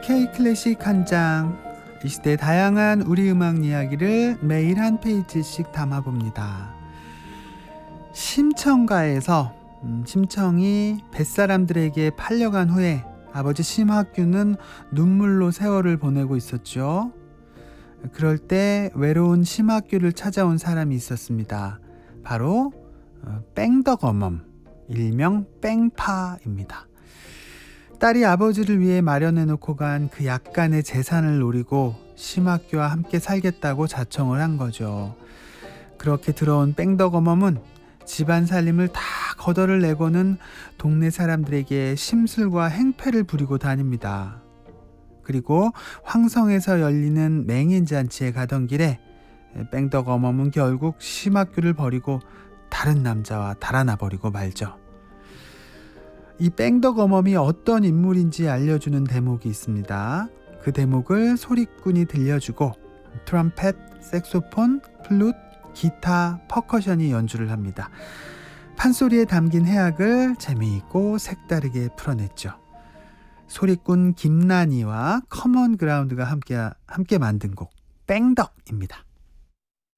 K-클래식 한 장, 이 시대 다양한 우리 음악 이야기를 매일 한 페이지씩 담아봅니다. 심청가에서 심청이 뱃사람들에게 팔려간 후에 아버지 심학규는 눈물로 세월을 보내고 있었죠. 그럴 때 외로운 심학규를 찾아온 사람이 있었습니다. 바로 뺑덕어멈, 일명 뺑파입니다. 딸이 아버지를 위해 마련해놓고 간 그 약간의 재산을 노리고 심학규와 함께 살겠다고 자청을 한 거죠. 그렇게 들어온 뺑덕어멈은 집안 살림을 다 거덜을 내고는 동네 사람들에게 심술과 행패를 부리고 다닙니다. 그리고 황성에서 열리는 맹인잔치에 가던 길에 뺑덕어멈은 결국 심학규를 버리고 다른 남자와 달아나 버리고 말죠. 이 뺑덕어멈이 어떤 인물인지 알려주는 대목이 있습니다. 그 대목을 소리꾼이 들려주고 트럼펫, 색소폰, 플룻, 기타, 퍼커션이 연주를 합니다. 판소리에 담긴 해악을 재미있고 색다르게 풀어냈죠. 소리꾼 김난희와 커먼 그라운드가 함께 만든 곡 뺑덕입니다.